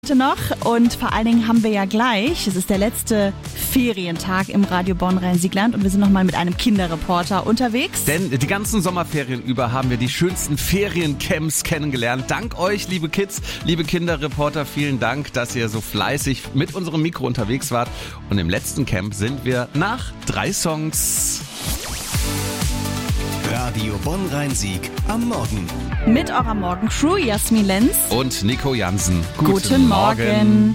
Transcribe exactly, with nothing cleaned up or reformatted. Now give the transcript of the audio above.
Heute noch und vor allen Dingen haben wir ja gleich, es ist der letzte Ferientag im Radio Bonn-Rhein-Siegland und wir sind nochmal mit einem Kinderreporter unterwegs. Denn die ganzen Sommerferien über haben wir die schönsten Feriencamps kennengelernt. Dank euch, liebe Kids, liebe Kinderreporter, vielen Dank, dass ihr so fleißig mit unserem Mikro unterwegs wart. Und im letzten Camp sind wir nach drei Songs. Radio Bonn-Rhein-Sieg am Morgen. Mit eurer Morgencrew Jasmin Lenz Und Nico Jansen. Guten, Guten Morgen. Morgen.